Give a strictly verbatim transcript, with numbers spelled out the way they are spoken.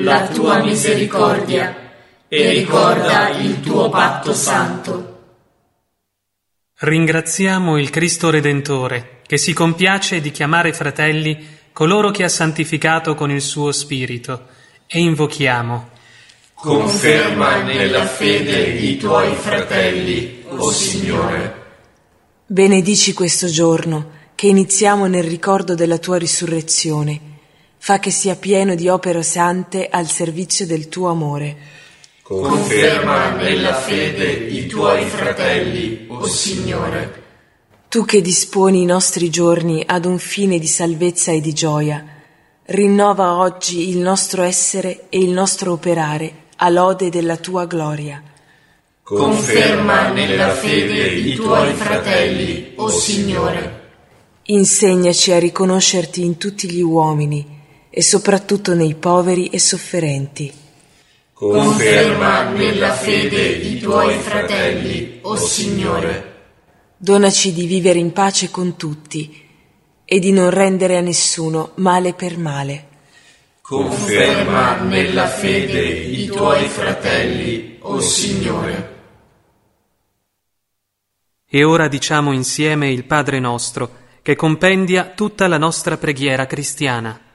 la tua misericordia e ricorda il tuo patto santo. Ringraziamo il Cristo Redentore, che si compiace di chiamare fratelli coloro che ha santificato con il suo Spirito, e invochiamo: conferma nella fede i tuoi fratelli, o Signore. Benedici questo giorno, che iniziamo nel ricordo della tua risurrezione. Fa che sia pieno di opere sante al servizio del tuo amore. Conferma nella fede i tuoi fratelli, o Signore. Tu che disponi i nostri giorni ad un fine di salvezza e di gioia, rinnova oggi il nostro essere e il nostro operare a lode della tua gloria. Conferma nella fede i tuoi fratelli, o Signore. Insegnaci a riconoscerti in tutti gli uomini e soprattutto nei poveri e sofferenti. Conferma nella fede i tuoi fratelli, o Signore. Donaci di vivere in pace con tutti e di non rendere a nessuno male per male. Conferma nella fede i tuoi fratelli, o Signore. E ora diciamo insieme il Padre nostro, che compendia tutta la nostra preghiera cristiana.